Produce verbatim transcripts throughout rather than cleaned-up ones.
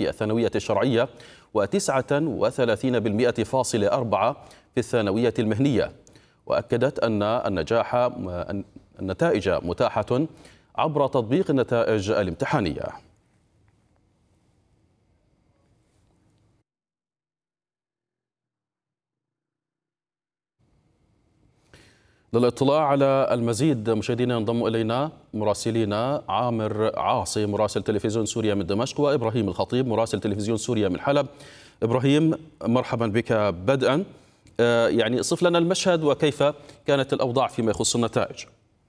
في الثانوية الشرعية وتسعة وثلاثين بالمئة فاصل أربعة في الثانوية المهنية. وأكدت أن النجاح النتائج متاحة عبر تطبيق النتائج الامتحانية. للاطلاع على المزيد مشاهدينا ينضم إلينا مراسلينا عامر عاصي مراسل تلفزيون سوريا من دمشق وإبراهيم الخطيب مراسل تلفزيون سوريا من حلب. إبراهيم، مرحبا بك. بدءا يعني صف لنا المشهد وكيف كانت الأوضاع فيما يخص النتائج.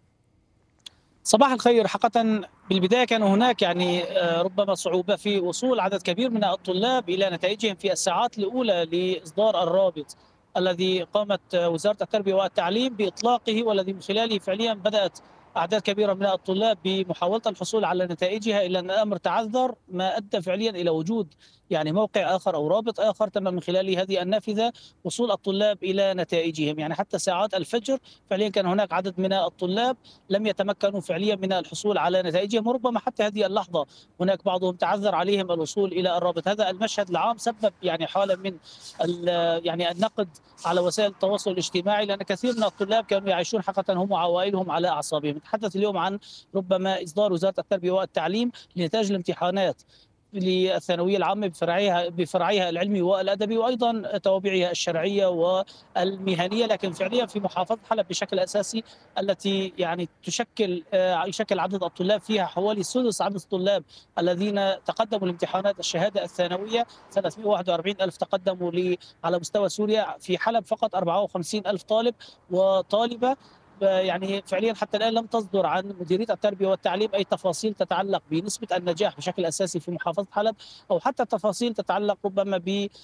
صباح الخير. حقيقة بالبداية كان هناك يعني ربما صعوبة في وصول عدد كبير من الطلاب إلى نتائجهم في الساعات الأولى لإصدار الرابط الذي قامت وزارة التربية والتعليم بإطلاقه، والذي من خلاله فعليا بدأت أعداد كبيرة من الطلاب بمحاولة الحصول على نتائجها، إلا أن الأمر تعذر ما أدى فعليا إلى وجود يعني موقع آخر أو رابط آخر تم من خلال هذه النافذة وصول الطلاب إلى نتائجهم. يعني حتى ساعات الفجر فعليا كان هناك عدد من الطلاب لم يتمكنوا فعليا من الحصول على نتائجهم، وربما حتى هذه اللحظة هناك بعضهم تعذر عليهم الوصول إلى الرابط. هذا المشهد العام سبب يعني حالة من يعني النقد على وسائل التواصل الاجتماعي، لأن كثير من الطلاب كانوا يعيشون حقيقة هم وعوائلهم على أعصابهم. نتحدث اليوم عن ربما إصدار وزارة التربية والتعليم لنتائج الامتحانات للثانوية العامة بفرعيها بفرعيها العلمي والأدبي وأيضا توابعها الشرعية والمهنية، لكن فعليا في محافظة حلب بشكل أساسي التي يعني تشكل يشكل عدد الطلاب فيها حوالي سدس عدد الطلاب الذين تقدموا لامتحانات الشهادة الثانوية. ثلاثمئة وواحد وأربعين ألف تقدموا على مستوى سوريا، في حلب فقط أربعة وخمسين ألف طالب وطالبة. يعني فعليا حتى الآن لم تصدر عن مديرية التربية والتعليم أي تفاصيل تتعلق بنسبة النجاح بشكل أساسي في محافظة حلب، أو حتى تفاصيل تتعلق ربما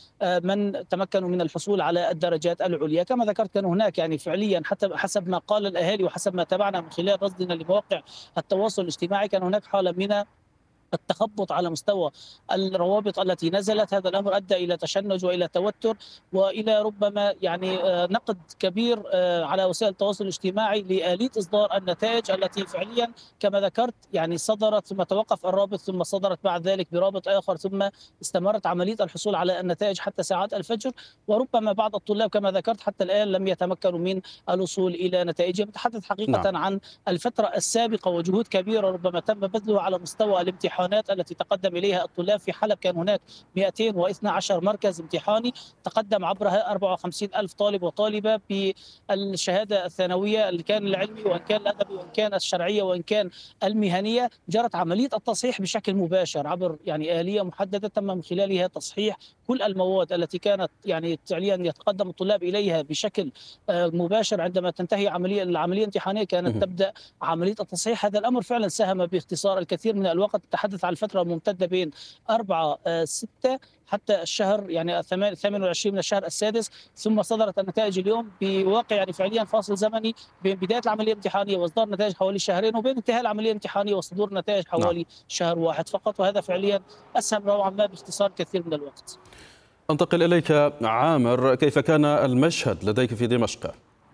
بمن تمكنوا من الحصول على الدرجات العليا. كما ذكرت كان هناك يعني فعليا حتى حسب ما قال الأهالي وحسب ما تابعنا من خلال رصدنا لمواقع التواصل الاجتماعي كان هناك حالة من التخبط على مستوى الروابط التي نزلت. هذا الأمر أدى إلى تشنج وإلى توتر وإلى ربما يعني نقد كبير على وسائل التواصل الاجتماعي لآلية إصدار النتائج التي فعليا كما ذكرت يعني صدرت ثم توقف الرابط ثم صدرت بعد ذلك برابط آخر ثم استمرت عملية الحصول على النتائج حتى ساعات الفجر، وربما بعض الطلاب كما ذكرت حتى الآن لم يتمكنوا من الوصول إلى نتائجهم. نتحدث حقيقة نعم. عن الفترة السابقة وجهود كبيرة ربما تم بذلها على مستوى الامتحان التي تقدم إليها الطلاب. في حلب كان هناك مئتين واثني عشر مركز امتحاني تقدم عبرها أربعة وخمسين ألف طالب وطالبة بالشهادة الثانوية، اللي كان العلمي وإن كان الأدبي وإن كان الشرعية وإن كان المهنية. جرت عملية التصحيح بشكل مباشر عبر يعني آلية محددة تم من خلالها تصحيح كل المواد التي كانت يعني فعليا يتقدم الطلاب إليها بشكل مباشر. عندما تنتهي عملية العملية الامتحانية كانت تبدأ عملية التصحيح. هذا الأمر فعلا ساهم باختصار الكثير من الوقت. تحدث عن الفترة الممتدة بين أربعة ستة حتى الشهر يعني ثمانية وعشرين من الشهر السادس، ثم صدرت النتائج اليوم بواقع يعني فعليا فاصل زمني بين بداية العملية الامتحانية واصدار نتائج حوالي شهرين وبين انتهاء العملية الامتحانية وصدور نتائج حوالي نعم. شهر واحد فقط، وهذا فعليا أسهم نوعا ما باختصار كثير من الوقت. أنتقل إليك عامر، كيف كان المشهد لديك في دمشق؟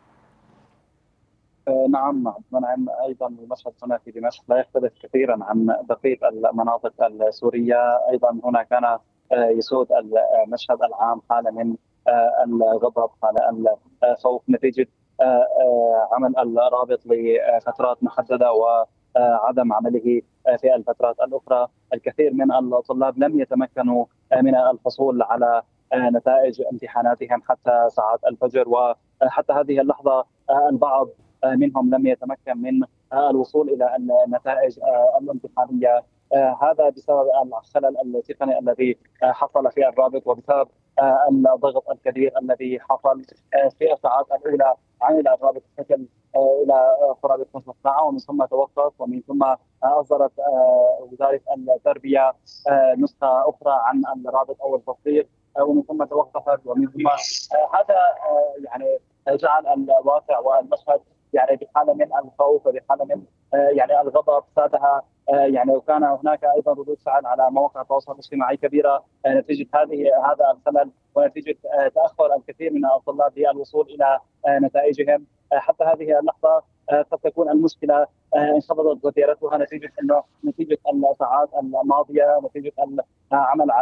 نعم منعم، ايضا المشهد هنا في دمشق لا يختلف كثيرا عن بقيه المناطق السوريه. ايضا هنا كان يسود المشهد العام حاله من الغضب، حاله الخوف نتيجه عمل الرابط لفترات محدده وعدم عمله في الفترات الاخرى. الكثير من الطلاب لم يتمكنوا من الحصول على نتائج امتحاناتهم حتى ساعات الفجر، وحتى هذه اللحظه البعض منهم لم يتمكن من الوصول الى النتائج الامتحانيه. هذا بسبب الخلل التقني الذي حصل في الرابط وبسبب الضغط الكبير الذي حصل في الساعات الاولى. عمل الرابط بشكل الى قرابه نصف ساعه ومن ثم توقف، ومن ثم اصدرت وزاره التربيه نسخه اخرى عن الرابط او التصدير ومن ثم توقفت، ومن ثم هذا يعني جعل الواقع والمشهد يعني بحاله من الخوف وبحاله من يعني الغضب سادها. يعني وكان هناك ايضا ردود فعل على مواقع التواصل الاجتماعي كبيره نتيجه هذه هذا الخلل ونتيجه تاخر الكثير من الطلاب للوصول الى نتائجهم. حتى هذه اللحظه قد تكون المشكله انخفضت وتيرتها نتيجه انه نتيجه الساعات الماضيه، نتيجه العمل